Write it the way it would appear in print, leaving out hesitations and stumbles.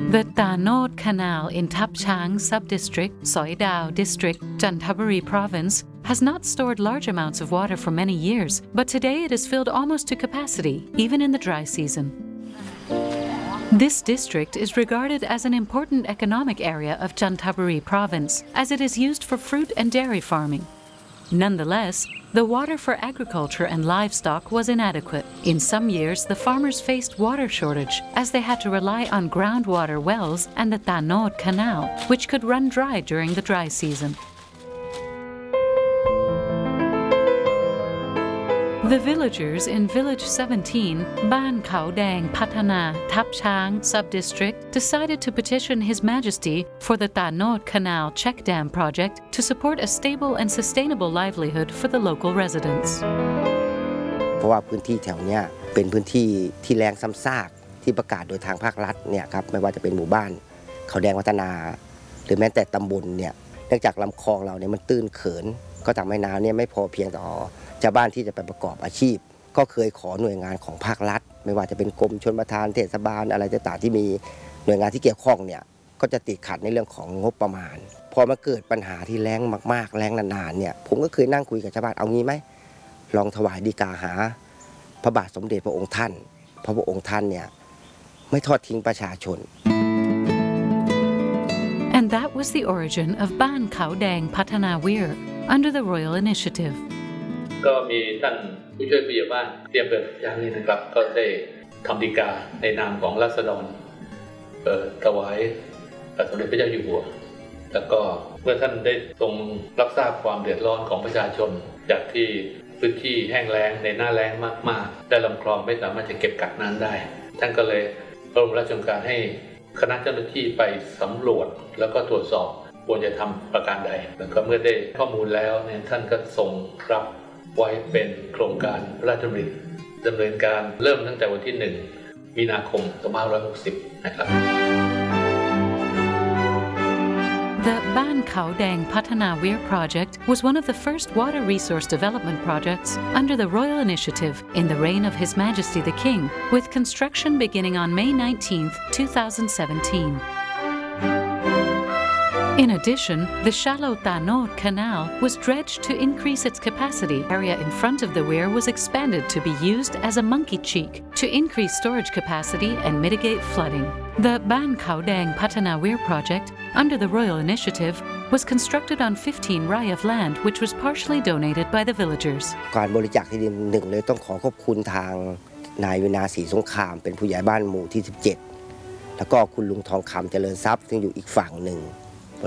The Tanod Canal in Thap Chang Subdistrict, Soi Dao District, Chanthaburi Province, has not stored large amounts of water for many years, but today it is filled almost to capacity, even in the dry season. This district is regarded as an important economic area of Chanthaburi Province, as it is used for fruit and dairy farming. Nonetheless, the water for agriculture and livestock was inadequate. In some years, the farmers faced water shortage as they had to rely on groundwater wells and the Tanod Canal, which could run dry during the dry season. The villagers in Village 17, Ban Khao Dang Pathana, Thap Chang Subdistrict, decided to petition His Majesty for the Tanod Canal check dam project to support a stable and sustainable livelihood for the local residents. เพราะว่าพื้นที่แถวนี้เป็นพื้นที่ที่แล้งซ้ำซากที่ประกาศโดยทางภาครัฐเนี่ยครับไม่ว่าจะเป็นหมู่บ้านเขาแดงวัฒนาหรือแม้แต่ตำบลเนี่ยเนื่องจากลำคลองเราเนี่ยมันตื้นเขินก็ทำให้น้ำเนี่ยไม่พอเพียงต่อชาวบ้านที่จะไปประกอบอาชีพก็เคยขอหน่วยงานของภาครัฐไม่ว่าจะเป็นกรมชลประทานเทศบาลอะไรต่างๆที่มีหน่วยงานที่เกี่ยวข้องเนี่ยก็จะติดขัดในเรื่องของงบประมาณพอมาเกิดปัญหาที่แล้งมากๆแล้งนานๆเนี่ยผมก็เคยนั่งคุยกับชาวบ้านเอางี้ไหมลองถวายฎีกาหาพระบาทสมเด็จพระองค์ท่านเพราะพระองค์ท่านเนี่ยไม่ทอดทิ้งประชาชน And that was the origin of Ban Khao Dang Pathana Wir under the Royal Initiative. ก็มีท่านผู้ช่วยผู้ใหญ่บ้านเตรียมเปิดอย่างนี้นะครับก็ได้ทำฎีกาในนามของราษฎรถวายสมเด็จพระเจ้าอยู่หัวแล้วก็เมื่อท่านได้ทรงรับทราบความเดือดร้อนของประชาชนจากที่พื้นที่แห้งแล้งในหน้าแล้งมากๆและลำคลองไม่สามารถจะเก็บกักน้ำได้ท่านก็เลยพระบรมราชโองการให้คณะเจ้าหน้าที่ไปสำรวจแล้วก็ตรวจสอบควรจะทำประการใดแล้วก็เมื่อได้ข้อมูลแล้วเนี่ยท่านก็ทรงรับไว้เป็นโครงการพระราชดำริดำเนินการเริ่มตั้งแต่วันที่1 มีนาคม 2560 นะครับ The Ban Khao Dang Pathana Wir project was one of the first water resource development projects under the Royal Initiative in the reign of His Majesty the King, with construction beginning on May 19, 2017. In addition, the shallow Tanod Canal was dredged to increase its capacity. Area in front of the weir was expanded to be used as a monkey cheek to increase storage capacity and mitigate flooding. The Ban Khao Dang Pathana Wir project, under the Royal Initiative, was constructed on 15 rai of land which was partially donated by the villagers. การบริจาคที่ดินหนึ่งเลยต้องขอบคุณทางนายวินาศรีสงครามเป็นผู้ใหญ่บ้านหมู่ที่ 17 แล้วก็คุณลุงทองคำเจริญทรัพย์ซึ่งอยู่อีกฝั่งหนึ่ง